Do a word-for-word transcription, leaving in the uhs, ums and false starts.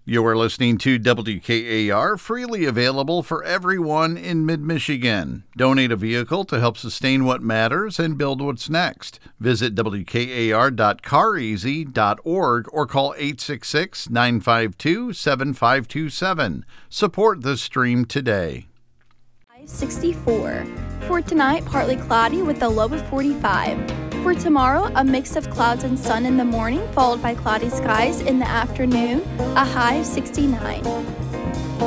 You are listening to W K A R, freely available for everyone in mid-Michigan. Donate a vehicle to help sustain what matters and build what's next. Visit W K A R dot car easy dot org or call eight six six, nine five two, seven five two seven. Support the stream today. sixty-four. For tonight, partly cloudy with a low of forty-five. For tomorrow, a mix of clouds and sun in the morning, followed by cloudy skies in the afternoon, a high of sixty-nine.